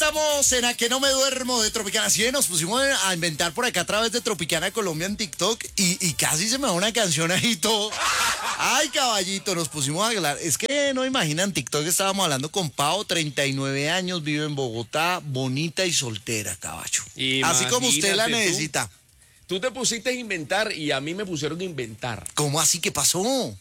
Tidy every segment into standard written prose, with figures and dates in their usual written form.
estamos en A que no me duermo de Tropicana. Sí, nos pusimos a inventar por acá a través de Tropicana Colombia en TikTok y casi se me da una canción ahí todo. Ay, caballito, nos pusimos a hablar. Es que no imaginan, TikTok estábamos hablando con Pau, 39 años, vive en Bogotá, bonita y soltera, caballo. Así como usted la necesita. Tú te pusiste a inventar y a mí me pusieron a inventar. ¿Cómo así? ¿Qué pasó?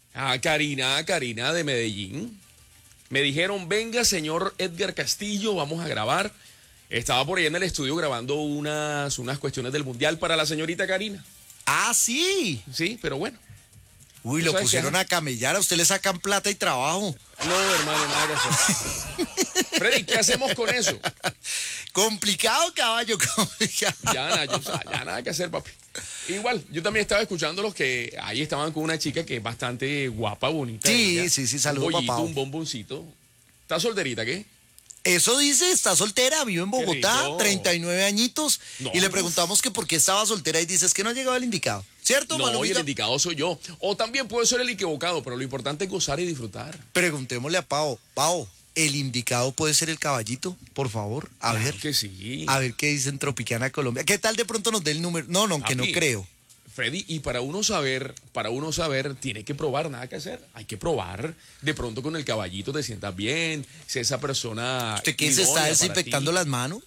Karina de Medellín. Me dijeron, venga, señor Edgar Castillo, vamos a grabar. Estaba por ahí en el estudio grabando unas cuestiones del Mundial para la señorita Karina. Ah, sí. Sí, pero bueno. Uy, lo pusieron a camellar, a usted le sacan plata y trabajo. No, hermano, nada que hacer. Freddy, ¿qué hacemos con eso? Complicado, caballo, complicado. Ya nada que hacer, papi. Igual, yo también estaba escuchando los que ahí estaban con una chica que es bastante guapa, bonita. Sí, saludos, papá. Un bomboncito. ¿Está solterita, qué? Eso dice, está soltera, vive en Bogotá, 39 añitos. No, y le preguntamos que por qué estaba soltera y dices que no ha llegado el indicado. ¿Cierto, No, Malumita? y el indicado soy yo. O también puede ser el equivocado, pero lo importante es gozar y disfrutar. Preguntémosle a Pau. Pau, ¿el indicado puede ser el caballito? Por favor, a ver. Que sí. A ver qué dice en Tropicana Colombia. ¿Qué tal de pronto nos dé el número? No, que no creo. Freddy, y para uno saber, tiene que probar, nada que hacer. Hay que probar. De pronto con el caballito te sientas bien. Si esa persona. ¿Usted quién se está desinfectando las manos?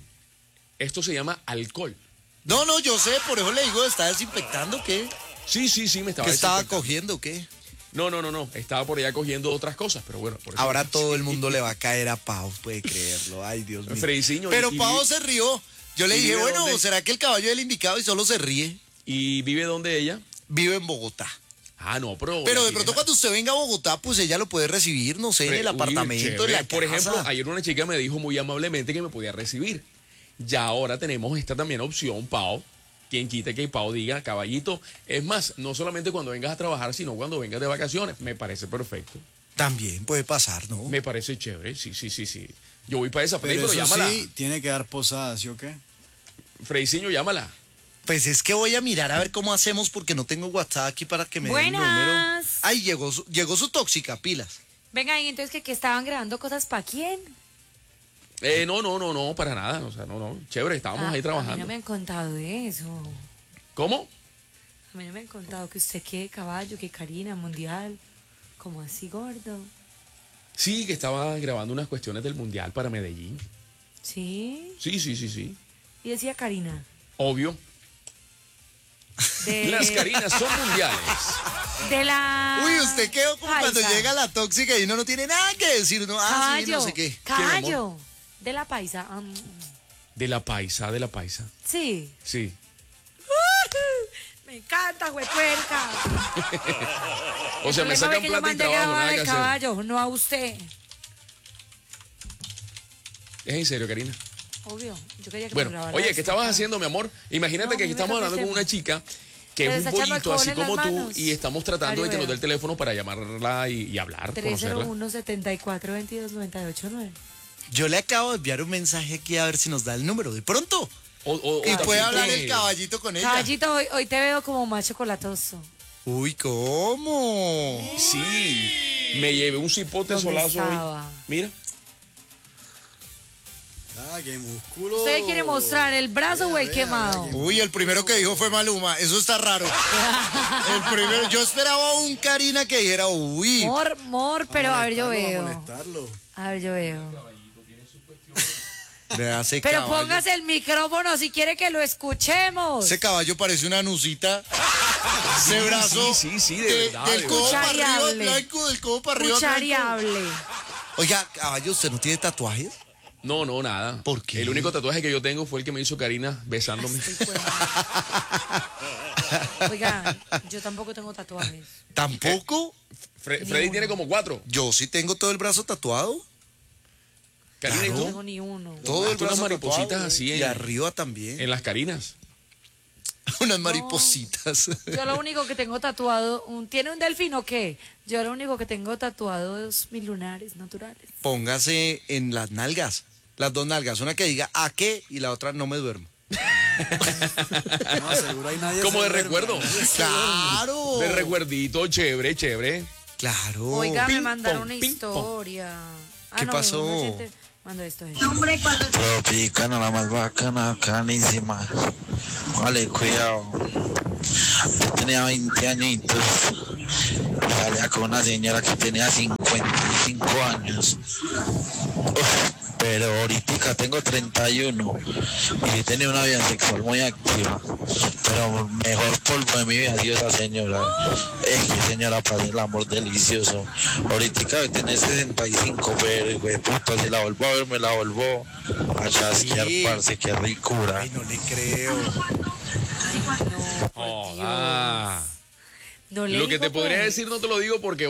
Esto se llama alcohol. No, yo sé, por eso le digo, ¿está desinfectando qué? Sí, me estaba ¿Qué estaba cogiendo qué? No. Estaba por allá cogiendo otras cosas, pero bueno. Por eso. Ahora todo el mundo le va a caer a Pau, puede creerlo. Ay, Dios mío. Frediciño, pero Pau se rió. Yo le dije, bueno, ¿dónde? ¿será que el caballo es el indicado y solo se ríe? ¿Y vive dónde ella? Vive en Bogotá. Ah, no, pero de pronto cuando usted venga a Bogotá, pues ella lo puede recibir, no sé, en el apartamento, en la casa. Por ejemplo, ayer una chica me dijo muy amablemente que me podía recibir. Ya ahora tenemos esta también opción, Pau. Quien quite que Pau diga, caballito. Es más, no solamente cuando vengas a trabajar, sino cuando vengas de vacaciones. Me parece perfecto. También puede pasar, ¿no? Me parece chévere, sí. Yo voy para esa, pero eso llámala. Sí, tiene que dar posada, ¿sí o qué? Frediciño, llámala. Pues es que voy a mirar a ver cómo hacemos porque no tengo WhatsApp aquí para que me den el número. Ay, llegó su tóxica, pilas. Venga, y entonces que estaban grabando cosas para quién. No, para nada. O sea, no. Chévere, estábamos ahí trabajando. A mí no me han contado de eso. ¿Cómo? A mí no me han contado que usted qué caballo, que Karina, mundial. Como así gordo. Sí, que estaba grabando unas cuestiones del Mundial para Medellín. ¿Sí? Sí. Y decía Karina. Obvio. Las Karinas son mundiales. De la... Uy, usted quedó como paisa. cuando llega la tóxica y uno no tiene nada que decir. No, Caballo, sí, no sé qué. Caballo. De la paisa. De la paisa. Sí. Sí. Me encanta, huepuerca. O sea, me sacan plata y trabajo, nada que hacer. Caballo, no a usted. ¿Es en serio, Karina? Obvio. Yo quería que Bueno, me grabara oye, esto, ¿qué estabas haciendo, mi amor? Imagínate que aquí estamos hablando con una chica que es un pollito así como tú y estamos tratando de que nos dé el teléfono para llamarla y hablar, conocerla. 301-74-22-98-9. Yo le acabo de enviar un mensaje aquí a ver si nos da el número. De pronto. Y puede también hablar el caballito con ella. Caballito, hoy te veo como más chocolatoso. Uy, ¿cómo? Sí, me llevé un cipote ¿Dónde solazo estaba? hoy. Mira. Ah, qué músculo. ¿Usted quiere mostrar el brazo o el quemado? Uy, el primero que dijo fue Maluma. Eso está raro. El primero, yo esperaba un Karina que dijera, uy. Mor, pero a ver, yo veo. Molestarlo. A ver, yo veo. Ese Pero caballo. póngase el micrófono si quiere que lo escuchemos. Ese caballo parece una nucita. Ese brazo. Sí, de verdad. Del codo para arriba, Cuchariable. blanco, del codo para arriba. blanco. Cuchariable. Oiga, caballo, ¿usted no tiene tatuajes? No, nada. ¿Por qué? El único tatuaje que yo tengo fue el que me hizo Karina besándome. Oiga, yo tampoco tengo tatuajes. ¿Tampoco? Freddy tiene como 4. Yo sí tengo todo el brazo tatuado. Karina, ¿y No tú? tengo ni uno. Todo el Hazte unas brazo maripositas tatuado, así y arriba también. en las Karinas. Unas maripositas. Yo lo único que tengo tatuado, ¿tiene un delfín o qué? Yo lo único que tengo tatuado es mis lunares naturales. Póngase en las nalgas. Las dos nalgas. Una que diga ¿a qué? Y la otra no me duermo. No, seguro hay nadie. Como se de duerme. recuerdo. ¡Claro! De recuerdito, chévere. Claro. Oiga, me Ping mandaron pong, una ping pong. historia. ¿Qué pasó? Cuando esto es. Tropicana, la más bacana, canísima. Vale, cuidado. Yo tenía 20 añitos y salía con una señora que tenía 55 años. Uf, pero ahorita tengo 31 y he tenido una vida sexual muy activa. Pero mejor polvo de mi vida ha sido esa señora. Es que señora, para el amor delicioso. Ahorita debe tener 65, pero güey, puta, si la vuelvo a ver, me la vuelvo a chasquear, Sí. parce, qué ricura. Ay, no le creo. Joda. No le Lo que digo, te podría pues. decir no te lo digo porque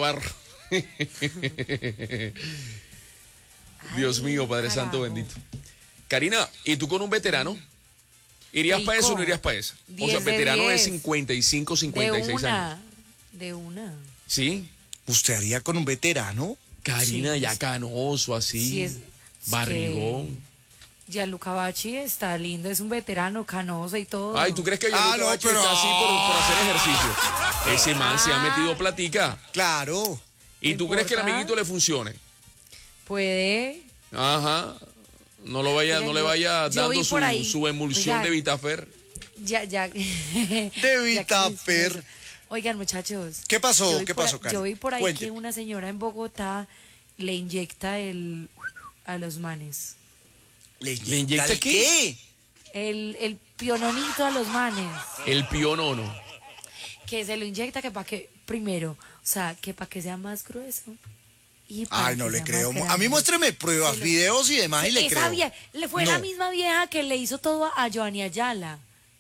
Dios mío, Padre carajo. Santo bendito. Karina, ¿y tú con un veterano? ¿Irías para eso o no Rico. irías para eso? O sea, 10 de veterano de 10. 55, De 56 años. una. De una. ¿Sí? ¿Usted haría con un veterano? Karina, Sí, ya es- canoso, así. sí, es barrigón. Gianluca Bacci está lindo, es un veterano, canoso y todo. Ay, ¿tú crees que yo Ah, no, no, pero- está así por hacer ejercicio? Ese man se ha metido platica. Claro. ¿Y ¿Te tú crees que el importa? amiguito le funcione? Puede. Ajá. No le Mira, vaya yo vi dando por ahí. su emulsión Oiga, de Vitafer. Ya. De Ya que Vitafer. me- Oigan, muchachos. ¿Qué pasó? yo vi ¿Qué por pasó, ahí- Karen? Yo vi por ahí Cuente. que una señora en Bogotá le inyecta a los manes. ¿Le inyecta qué? El piononito a los manes. El pionono. Que se lo inyecta que para que, primero, o sea, que para que sea más grueso. Y para Ay, no que le sea creo. más A mí grande. muéstreme pruebas, Se lo- videos y demás y le Esa creo. le fue No. la misma vieja que le hizo todo a Joanny Ayala.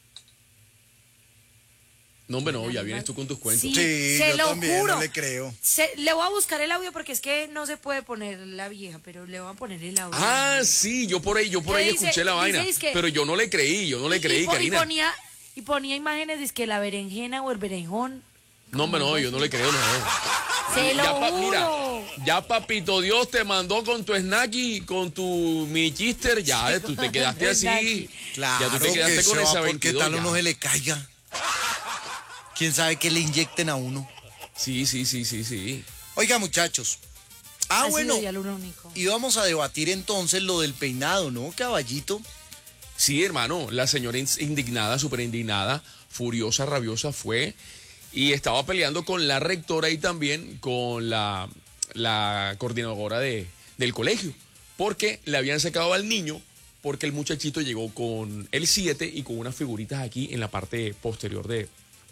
No, hombre, no, ya vienes tú con tus cuentos. Sí, Sí, se yo lo también juro. no le creo. Le voy a buscar el audio porque es que no se puede poner la vieja, pero le voy a poner el audio. Ah, sí, yo por ahí ¿Qué dice? escuché la Dice, vaina. es que- Pero yo no le creí, Karina. Y ponía imágenes de que la berenjena o el berenjón. No, hombre, no, yo no le creo, no. Se lo Mira, juro. ya papito Dios te mandó con tu snack y con tu mini chister, ya tú te quedaste así. Snacky. Claro ya tú te quedaste que con se esa va porque 22 tal ya. uno se le caiga. ¿Quién sabe qué le inyecten a uno? Sí. Oiga, muchachos. Ha Bueno, sido ya lo único. íbamos a debatir entonces lo del peinado, ¿no, caballito? Sí, hermano, la señora indignada, súper indignada, furiosa, rabiosa fue y estaba peleando con la rectora y también con la coordinadora del colegio, porque le habían sacado al niño, porque el muchachito llegó con el 7 y con unas figuritas aquí en la parte posterior de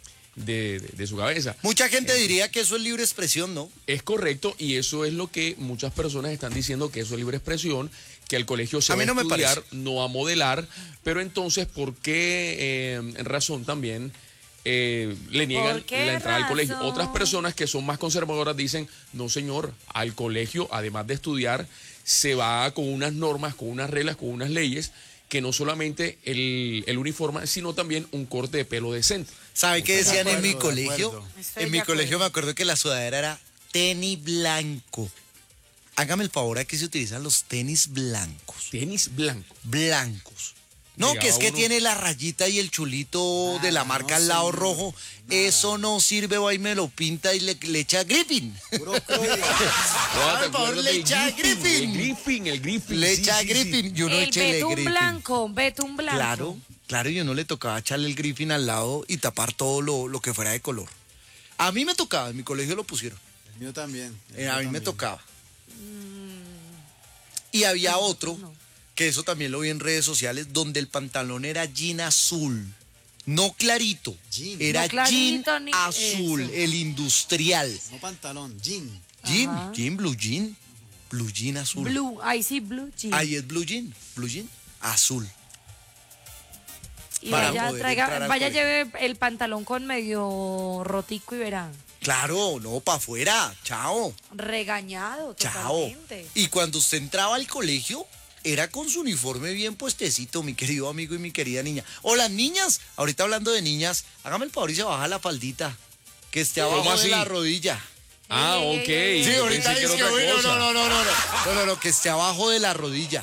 su cabeza. Mucha gente diría que eso es libre expresión, ¿no? Es correcto y eso es lo que muchas personas están diciendo, que eso es libre expresión, que el colegio se A va mí no a me estudiar, parece. no a modelar, pero entonces, ¿por qué razón también le niegan ¿Por qué la entrada al colegio? razón? Otras personas que son más conservadoras dicen, no señor, al colegio, además de estudiar, se va con unas normas, con unas reglas, con unas leyes, que no solamente el uniforme, sino también un corte de pelo decente. ¿Sabe qué decían en mi de colegio? acuerdo. Estoy En de mi colegio acuerdo. me acuerdo que la sudadera era tenis blanco. Hágame el favor, aquí se utilizan los tenis blancos. Tenis blanco. Blancos. No, Llegaba que es que uno- tiene la rayita y el chulito de la marca al no, lado sí, rojo. nada. Eso no sirve, va y me lo pinta y le echa gripping. Puro croya. Ah, ¿te por favor, acuerdas le del echa Griffin. El Griffin. Le sí, echa sí, sí. gripping y uno El échele betún gripping. blanco, betún blanco. Claro, y uno le tocaba echarle el griffin al lado y tapar todo lo que fuera de color. A mí me tocaba, en mi colegio lo pusieron. El mío también. A mí me tocaba. Y había otro, no. que eso también lo vi en redes sociales, donde el pantalón era jean azul. No clarito, Jean. era No clarito jean ni azul, eso. el industrial. No pantalón, jean. Ajá. Blue jean azul. Blue, ahí sí, blue jean. Ahí es blue jean azul. y para vaya, poder entrar al vaya colegio. lleve el pantalón con medio rotico y verá. Claro, no, para afuera, chao. Regañado, Chao. totalmente. Y cuando usted entraba al colegio, era con su uniforme bien puestecito, mi querido amigo y mi querida niña. O las niñas, ahorita hablando de niñas, hágame el favor y se baja la faldita, que esté ¿Cómo abajo de así? la rodilla. Ah, ok. Sí, Sí, Yo ahorita pensé que dice era que, otra uy, cosa. no, que esté abajo de la rodilla.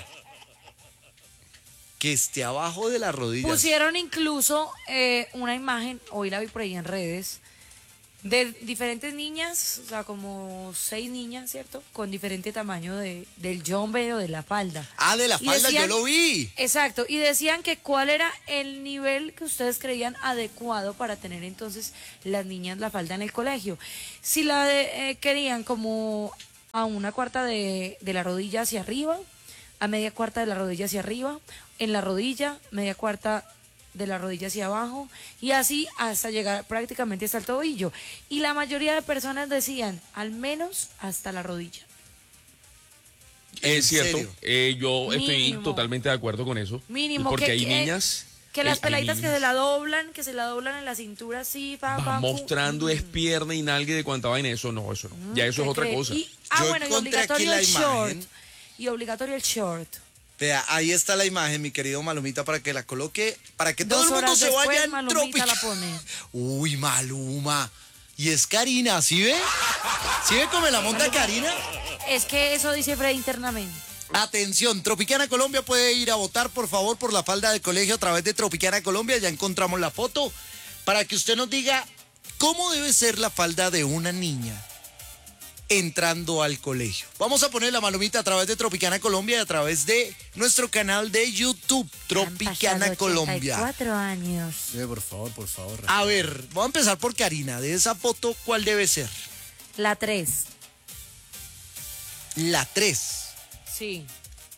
Que esté abajo de la rodilla. Pusieron incluso una imagen, hoy la vi por ahí en redes, de diferentes niñas, o sea, como 6 niñas, ¿cierto? Con diferente tamaño del jumper o de la falda. Ah, de la Y falda, yo decían- lo vi. Exacto, y decían que cuál era el nivel que ustedes creían adecuado para tener entonces las niñas la falda en el colegio. Si querían como a una cuarta de la rodilla hacia arriba, a media cuarta de la rodilla hacia arriba, en la rodilla, media cuarta de la rodilla hacia abajo y así hasta llegar prácticamente hasta el tobillo. Y la mayoría de personas decían al menos hasta la rodilla. ¿En Es cierto, serio? yo estoy Mínimo. totalmente de acuerdo con eso. Mínimo porque que, hay que- niñas. que las hay peladitas que niñas, se la doblan en la cintura así, va mostrando es pierna y nalga y de cuánta vaina. Eso no. Ya eso es otra cosa. Y, Yo bueno, y encontré aquí obligatorio la el imagen. short. Y obligatorio el short. Vea, ahí está la imagen, mi querido Malumita, para que la coloque, para que todo 2 el mundo horas se después, vaya en Malumita trópica. la pone. Uy, Maluma. Y es Karina, ¿sí ve? ¿Sí ve cómo me la monta Karina? Es que eso dice Fred internamente. Atención, Tropicana Colombia puede ir a votar, por favor, por la falda de colegio a través de Tropicana Colombia. Ya encontramos la foto para que usted nos diga cómo debe ser la falda de una niña entrando al colegio. Vamos a poner la Malumita a través de Tropicana Colombia y a través de nuestro canal de YouTube, Tropicana Colombia. 4 años. Sí, por favor, por favor. A ver, voy a empezar por Karina. De esa foto, ¿cuál debe ser? La 3. La 3. Sí.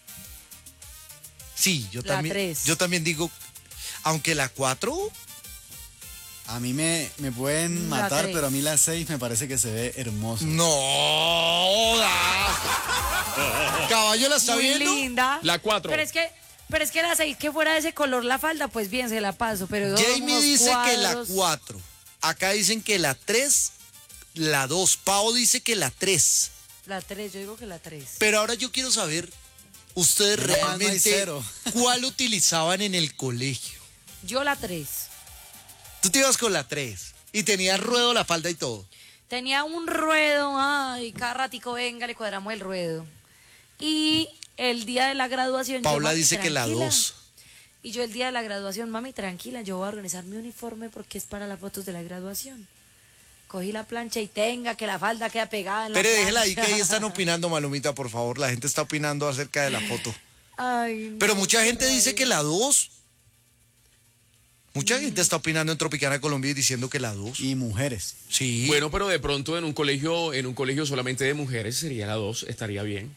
Sí, La 3. yo también digo, aunque la 4, A mí me pueden La matar, 3. pero a mí la 6 me parece que se ve hermoso. no. Caballo la está Muy viendo. linda. La 4. Pero es que la 6 que fuera de ese color la falda, pues bien, se la paso. Pero Jamie unos dice que la cuadros. 4. Acá dicen que la 3, la 2. Pau dice que la 3. La 3, yo digo que la 3. Pero ahora yo quiero saber, ustedes Menos mal no hay realmente, cero. ¿cuál utilizaban en el colegio? Yo la 3. Tú te ibas con la 3 y tenías ruedo, la falda y todo. Tenía un ruedo, ay, cada ratico venga, le cuadramos el ruedo. Y el día de la graduación... yo, Paula mami, dice que la tranquila. 2. Y yo el día de la graduación, mami, tranquila, yo voy a organizar mi uniforme porque es para las fotos de la graduación. Cogí la plancha y tenga que la falda queda pegada en la Pero déjela ahí que plancha. ahí están opinando, Malumita, por favor. La gente está opinando acerca de la foto. Ay, Pero no, mucha gente qué dice que barbaridad. la 2. Mucha gente está opinando en Tropicana Colombia y diciendo que la 2. Y mujeres. Sí. Bueno, pero de pronto en un colegio solamente de mujeres sería la 2, estaría bien.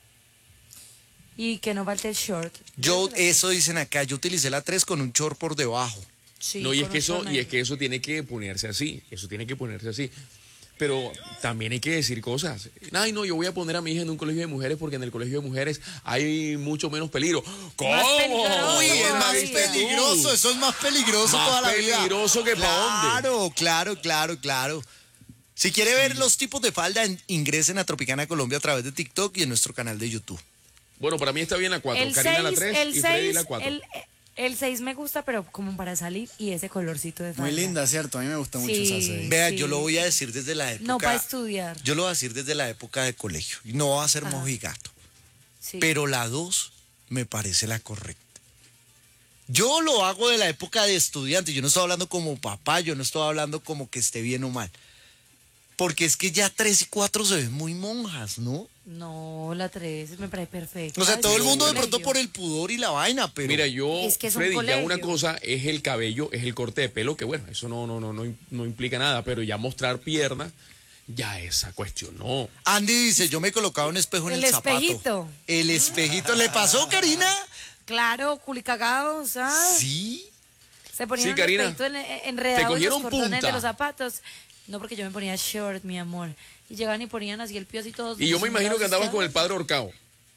Y que no falte el short. Eso dicen acá, yo utilicé la 3 con un short por debajo. Sí, No, y es con que un eso, short y es que eso tiene que ponerse así, Pero también hay que decir cosas. Ay, no, yo voy a poner a mi hija en un colegio de mujeres porque en el colegio de mujeres hay mucho menos peligro. ¿Cómo? Más peligroso. Uy, es más todavía. peligroso, eso es más peligroso Más toda la vida. peligroso que pa' dónde. Claro. Si quiere ver los tipos de falda, ingresen a Tropicana Colombia a través de TikTok y en nuestro canal de YouTube. Bueno, para mí está bien la 4. El Karina la 6, 3 el y Freddy 6, la 4. el 6 me gusta, pero como para salir y ese colorcito de falda. Muy linda, ¿cierto? A mí me gusta mucho Sí. esa 6. Vea, Sí. yo lo voy a decir desde la época. No para estudiar. Yo lo voy a decir desde la época de colegio. Y no va a ser mojigato. Sí. Pero la 2 me parece la correcta. Yo lo hago de la época de estudiante. Yo no estoy hablando como papá, yo no estoy hablando como que esté bien o mal. Porque es que ya 3 y 4 se ven muy monjas, ¿no? No, la 3 me parece perfecta. O sea, todo el Es mundo un de pronto colegio. por el pudor y la vaina, pero... Mira, yo, Es que es un Freddy, ya colegio. una cosa es el cabello, es el corte de pelo, que bueno, eso no implica nada, pero ya mostrar piernas, ya esa cuestión no. Andy dice, yo me colocaba un espejo en el El zapato. espejito. El espejito. ¿Le pasó, Karina? Claro, culicagados, ¿sabes? Sí. Se ponían Sí, un Karina. espejito enredado Te en cogieron los cordones punta. de los zapatos. No, porque yo me ponía short, mi amor. Y llegaban y ponían así el pie así todos. Y yo me imagino que andabas con el padre ahorcado.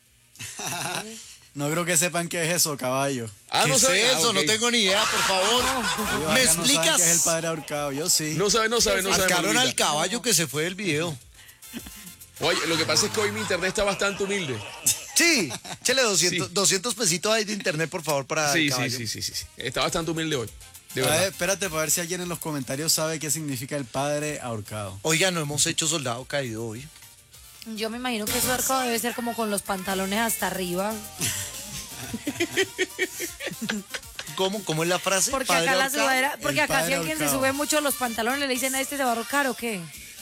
No creo que sepan qué es eso, caballo. Ah, ¿Qué no es sabes. eso? Ah, ok. No tengo ni idea, por favor. Ellos ¿Me acá no saben explicas? qué es el padre ahorcado. Yo sí. No sabe. Marcaron Malvita. al caballo que se fue del video. Oye, lo que pasa es que hoy mi internet está bastante humilde. Sí, échale 200, Sí. 200 pesitos ahí de internet, por favor, para el Sí. caballo. Está bastante humilde hoy. De A ver, verdad. espérate para ver si alguien en los comentarios sabe qué significa el padre ahorcado. Oiga, no hemos hecho soldado caído hoy. Yo me imagino que eso arcado debe ser como con los pantalones hasta arriba. ¿Cómo? ¿Cómo es la frase? Porque ¿Padre acá la ahorcado? sudadera, porque El acá si padre alguien se ahorcado. sube mucho los pantalones le dicen a este se va a ahorcar o qué.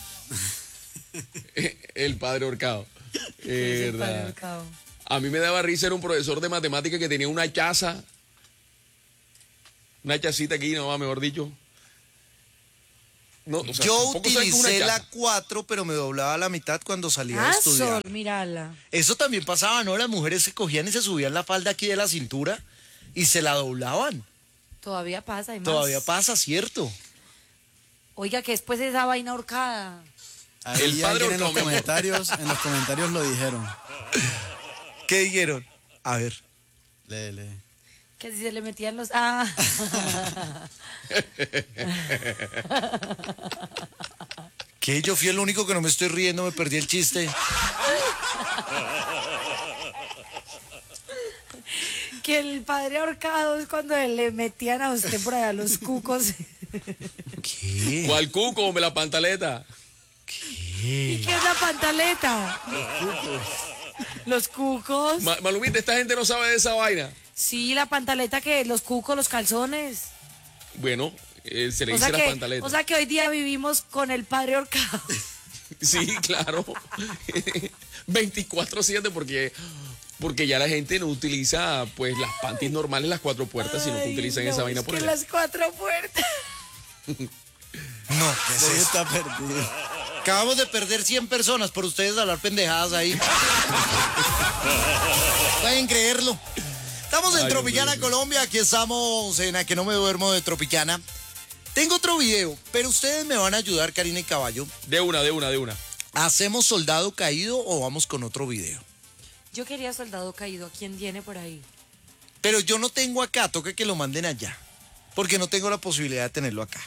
El padre ahorcado. Es el padre Verdad. ahorcado. A mí me daba risa, era un profesor de matemática que tenía una chaza. Una chacita aquí, no, mejor dicho. No, o sea, Yo tampoco sabe que es una utilicé la chaza. 4, pero me doblaba a la mitad cuando salía a Ah, estudiar. Sol, mírala. Eso también pasaba, ¿no? Las mujeres se cogían y se subían la falda aquí de la cintura y se la doblaban. Todavía pasa, hay más. Todavía pasa, ¿cierto? Oiga, que después de esa vaina ahorcada. Ahí El padre alguien en los ahorcado, mi amor. comentarios lo dijeron. ¿Qué dijeron? A ver. Lee. Que si se le metían los... Ah. ¿Qué? Yo fui el único que no me estoy riendo, me perdí el chiste. Que el padre ahorcado es cuando le metían a usted por allá los cucos. ¿Qué? ¿Cuál cuco? Me la pantaleta. ¿Y qué es la pantaleta? Los cucos. Malumita, esta gente no sabe de esa vaina. Sí, la pantaleta que los cucos, los calzones. Bueno, se le O dice sea, la que, pantaleta. o sea que hoy día vivimos con el padre ahorcado. Sí, claro. 24/7 porque ya la gente no utiliza pues las panties normales, las 4 puertas, sino que Ay, utilizan no, esa vaina es por que allá. las 4 puertas. No, ¿qué es Hoy eso? está perdido. Acabamos de perder 100 personas por ustedes hablar pendejadas ahí. Pueden creerlo. Estamos en Ay, Tropicana, hombre. Colombia. Aquí estamos en A que no me duermo de Tropicana. Tengo otro video, pero ustedes me van a ayudar, Karina y Caballo. De una. ¿Hacemos soldado caído o vamos con otro video? Yo quería soldado caído. ¿Quién tiene por ahí? Pero yo no tengo acá, toca que lo manden allá. Porque no tengo la posibilidad de tenerlo acá.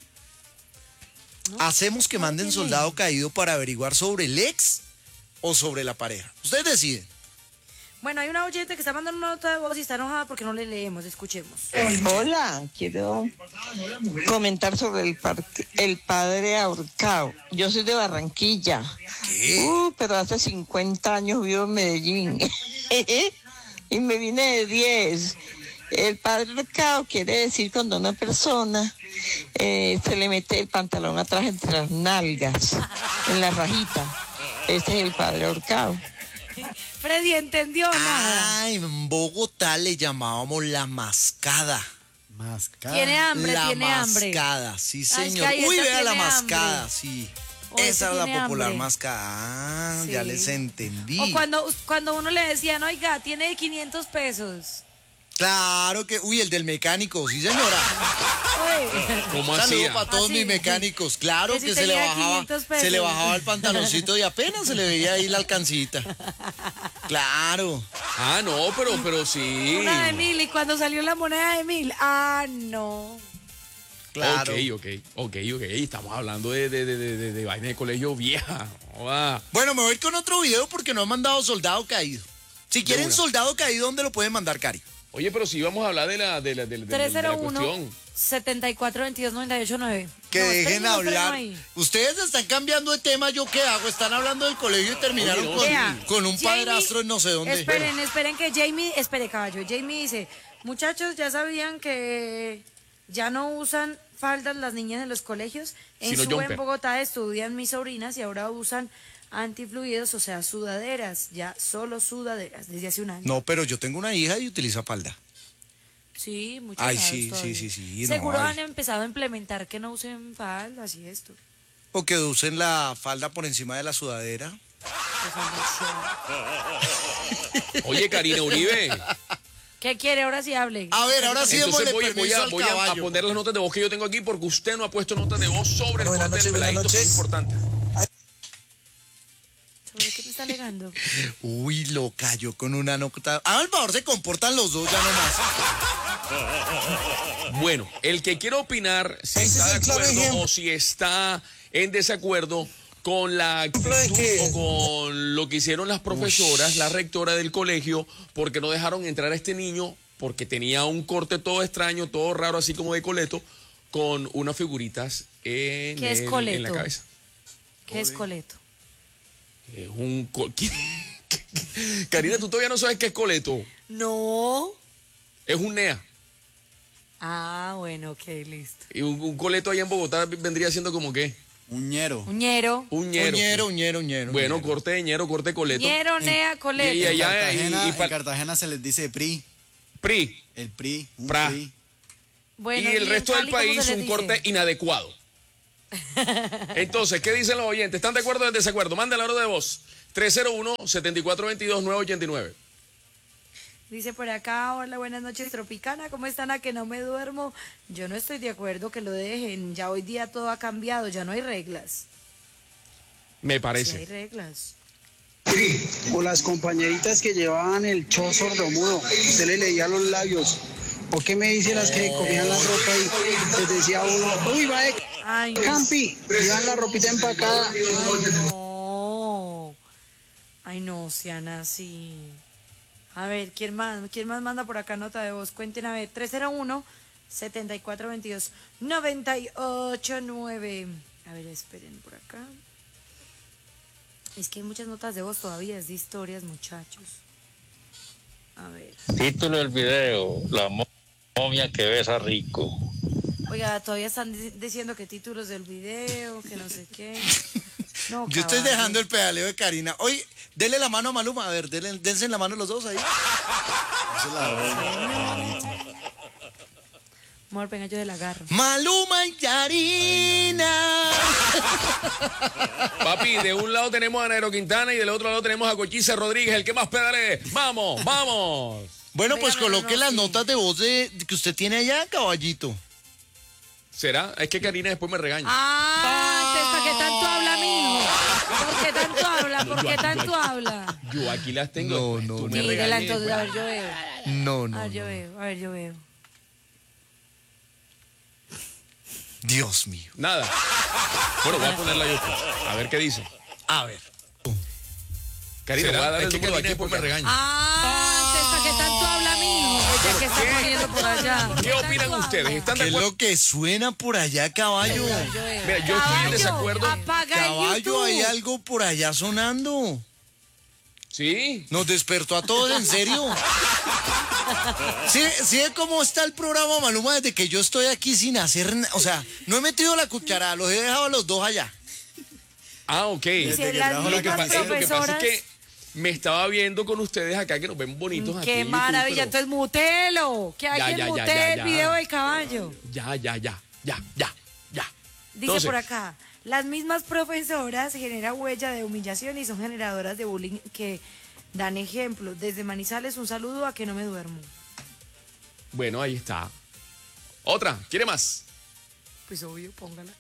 ¿No? Hacemos que ¿No manden tiene? soldado caído para averiguar sobre el ex o sobre la pareja. Ustedes deciden. Bueno, hay una oyente que está mandando una nota de voz y está enojada porque no le leemos. Escuchemos. Hola, quiero comentar sobre el padre ahorcado. Yo soy de Barranquilla. ¿Qué? Pero hace 50 años vivo en Medellín. Y me vine de 10. El padre ahorcado quiere decir cuando una persona se le mete el pantalón atrás entre las nalgas, en la rajita. Ese es el padre ahorcado. Freddy, ¿entendió nada? Ah, en Bogotá le llamábamos la mascada. Mascada. Tiene hambre, La tiene hambre. mascada, sí Ah, es que señor. ahí Uy, esta vea la tiene mascada, hambre. sí. O ese Esa es la tiene popular hambre. mascada. Ah, ya Sí. les entendí. O cuando uno le decían, oiga, tiene 500 pesos. Claro que, uy, el del mecánico, sí señora. Oye, ¿Cómo Un saludo hacía? para todos Así. mis mecánicos. Claro Que si que se le tenía bajaba, 500 pesos. se le bajaba el pantaloncito y apenas se le veía ahí la alcancita. Claro. Ah, no, pero sí. una de 1000 y cuando salió la moneda de 1000, ah, no. Claro. Ok. Estamos hablando de vaina de colegio vieja. Joda. Bueno, me voy a ir con otro video porque no han mandado soldado caído. Si quieren una. soldado caído, ¿dónde lo pueden mandar, Cari? Oye, pero sí vamos a hablar de la 301 cuestión. 74 22 98 9. Que dejen hablar. Ustedes están cambiando de tema, ¿yo qué hago? Están hablando del colegio y terminaron Oye, no, con, Vea, con un Jamie, padrastro en no sé dónde. Esperen que Jamie, caballo. Jamie dice, muchachos, ¿ya sabían que ya no usan faldas las niñas en los colegios? En Sino Suba, en jumper. Bogotá, estudian mis sobrinas y ahora usan antifluidos, o sea, sudaderas, ya solo sudaderas, desde hace un año. No, pero yo tengo una hija y utiliza falda. Sí, muchas Ay, gracias sí, todavía. sí, no, Seguro ay. han empezado a implementar que no usen faldas y esto. O que usen la falda por encima de la sudadera. Oye, Karina Uribe. ¿Qué quiere? Ahora sí hable. A ver, ahora sí Entonces démosle voy permiso a, al voy a caballo. poner las notas de voz que yo tengo aquí porque usted no ha puesto notas de voz sobre el Buenas corte del noches, buenas peladito, que es noches. importante. ¿Sobre qué te está alegando? Uy, lo cayó con una nota. A por favor, se comportan los dos ya nomás. Bueno, el que quiera opinar si Ese está es de el claro acuerdo ejemplo. o si está en desacuerdo con la actitud es que- o con lo que hicieron las profesoras, la rectora del colegio, porque no dejaron entrar a este niño porque tenía un corte todo extraño, todo raro, así como de Coleto, con unas figuritas ¿Qué es en la Coleto? cabeza. ¿Qué es coleto? Es un... Karina, tú todavía no sabes qué es Coleto. No. Es un NEA. Ah, bueno, ok, listo. Y un coleto allá en Bogotá vendría siendo como qué? Un ñero. Un ñero. Un ñero. Uñero. Bueno, corte de ñero, corte de coleto. Ñero, nea, coleto. y allá- En pa- Cartagena se les dice PRI. PRI. El PRI. Un Pra. PRI. Bueno, Y el en resto del Cali, ¿cómo país se les un dice? corte inadecuado. Entonces, ¿qué dicen los oyentes? ¿Están de acuerdo o en desacuerdo? Manda la hora de voz. 301-7422-989. Dice por acá, hola, buenas noches, Tropicana, ¿cómo están? A que no me duermo. Yo no estoy de acuerdo que lo dejen. Ya hoy día todo ha cambiado, ya no hay reglas. Me Sí hay parece. reglas. O las compañeritas que llevaban el cho sordomudo, usted le leía los labios. ¿O qué me dicen las que cogían la ropa y les decía uno, uy, va de Ay, campi, llevan la ropita empacada? no. Ay, no, sean así. A ver, ¿quién más? ¿Quién más manda por acá nota de voz? Cuenten a ver, 301-7422-989. A ver, esperen por acá. Es que hay muchas notas de voz todavía, es de historias, muchachos. A ver. Título del video, la momia que besa rico. Oiga, todavía están diciendo que títulos del video, que no sé qué. No, Yo estoy caballo. dejando el pedaleo de Karina. Oye, denle la mano a Maluma. A ver, dense la mano los dos ahí. Esa es la verdad. Amor, venga, yo la agarro. Maluma y Karina. Papi, de un lado tenemos a Nairo Quintana y del otro lado tenemos a Cochise Rodríguez, el que más pedale. ¡Vamos, vamos! Bueno, pues Venga, no, coloque no, las sí. notas de voz que usted tiene allá, caballito. ¿Será? Es que Karina después me regaña. Ah, entonces, ¿para qué tanto habla, mijo? ¿Por qué tanto habla? ¿Por qué tanto habla? Yo aquí las tengo. No, después no, tú no. me Mírela regañes, entonces, pues. a ver, yo veo. No, A no. ver, yo no. veo, a ver, yo veo. Dios mío. Nada. Bueno, voy a ponerla yo. Pues. A ver qué dice. A ver. Karina, voy a dar el número de aquí después me regaña. Ah, entonces, ¿para qué tanto habla, mijo? Ya que está poniendo por allá. ¿Qué opinan ustedes? ¿Están ¿Qué de es acuerdo? lo que suena por allá, caballo? Yo veo. Mira, yo estoy en desacuerdo. Apaga el Caballo, YouTube. hay algo por allá sonando. Sí. Nos despertó a todos, ¿en serio? ¿Sí ve cómo está el programa, Maluma, desde que yo estoy aquí sin hacer nada? O sea, no he metido la cucharada, los he dejado a los dos allá. Ah, ok. Dice, que las trajo la Lo que mismas pasa es profesoras. que me estaba viendo con ustedes acá que nos ven bonitos aquí. Qué en YouTube, maravilla, pero entonces mutelo. Que alguien ya, mutee el ya. video del caballo. Ya. Dice Entonces, por acá, las mismas profesoras generan huella de humillación y son generadoras de bullying que dan ejemplo. Desde Manizales, un saludo a que no me duermo. bueno, ahí está. Otra, ¿quiere más? Pues obvio, póngala.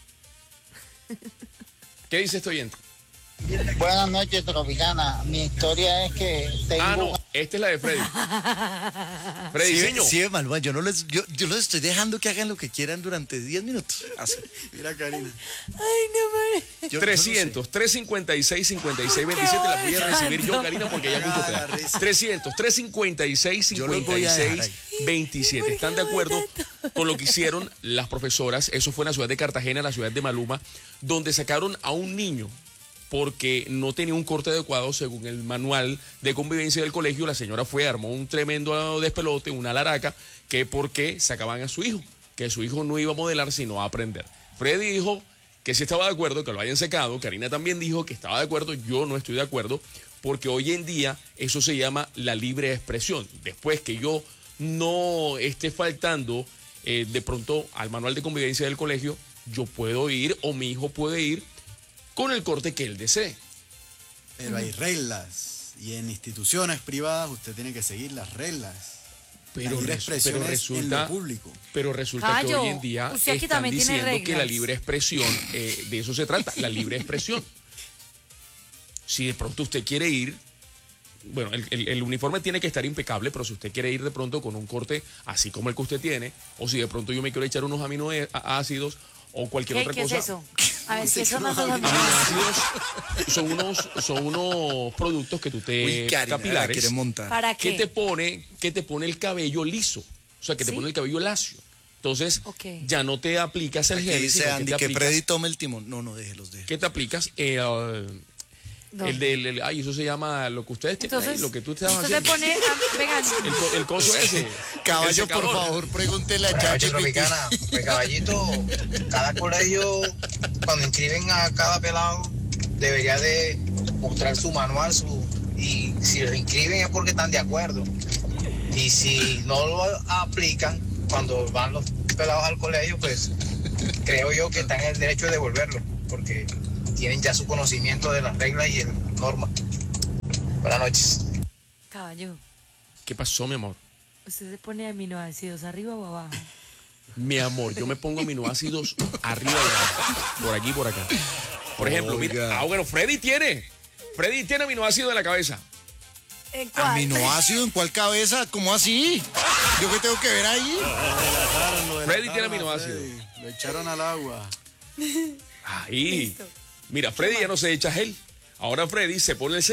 ¿Qué dice este oyente? Buenas noches, Tropicana. Mi historia es que tengo... Ah, no, esta es la de Freddy. Freddy, Sí, señor. sí, Maluma, yo los estoy dejando que hagan lo que quieran durante 10 minutos. Así. Mira, Karina. Ay, no me... Yo- 300, 356, 56, 27. La voy a recibir yo, Karina, porque ya mucho la queda. risa. 300, 356, Yo los voy a dejar 56, 27. ¿Están de acuerdo con lo que hicieron las profesoras? Eso fue en la ciudad de Cartagena, la ciudad de Maluma, donde sacaron a un niño porque no tenía un corte adecuado según el manual de convivencia del colegio. La señora fue, armó un tremendo despelote, una laraca, que porque sacaban a su hijo, que su hijo no iba a modelar sino a aprender. Freddy dijo que sí estaba de acuerdo, que lo hayan secado. Karina también dijo que estaba de acuerdo. Yo no estoy de acuerdo porque hoy en día eso se llama la libre expresión. Después que yo no esté faltando de pronto al manual de convivencia del colegio, yo puedo ir o mi hijo puede ir con el corte que él desee. Pero hay reglas. Y en instituciones privadas usted tiene que seguir las reglas. Pero, la libre expresión pero es resulta, en lo público. pero resulta que Cayo, hoy en día usted aquí están también tiene diciendo que la reglas. libre expresión, de eso se trata, la libre expresión. Si de pronto usted quiere ir, bueno, el uniforme tiene que estar impecable, pero si usted quiere ir de pronto con un corte así como el que usted tiene, o si de pronto yo me quiero echar unos aminoácidos o cualquier otra ¿Qué cosa. es eso? A ver, sé ¿qué son qué los no aminoácidos? Aminoácidos son unos productos que tú te Uy, Karina, la capilares quiere montar. ¿Para que qué? te pone el cabello liso, o sea, que te ¿Sí? pone el cabello lacio. Entonces, Ok. ya no te aplicas el Aquí gel, dice sino Andy que te que aplicas, Freddy tome el timón. No, déjelos. ¿qué te aplicas? El ay, eso se llama lo que ustedes tienen ahí, Entonces, lo que tú estabas usted haciendo. se pone, vengan, El coso ese. Caballo, el por secador. favor, pregúntele a Noche ChatGPT. Tropicana, pues caballito, cada colegio cuando inscriben a cada pelado debería de mostrar su manual, y si los inscriben es porque están de acuerdo. Y si no lo aplican cuando van los pelados al colegio, pues creo yo que están en el derecho de devolverlo, porque tienen ya su conocimiento de las reglas y el norma. Buenas noches. caballo, ¿Qué pasó, mi amor? usted se pone aminoácidos arriba o abajo. Mi amor, yo me pongo aminoácidos arriba y abajo. Por aquí y por acá. Por ejemplo, mira. Bueno, Freddy tiene aminoácidos en la cabeza. ¿En cuál? ¿Aminoácido en cuál cabeza? ¿Cómo así? ¿Yo qué tengo que ver ahí? Freddy tiene aminoácidos. Lo echaron al agua. Ahí. Mira, Freddy ya no se echa gel. Ahora Freddy se pone el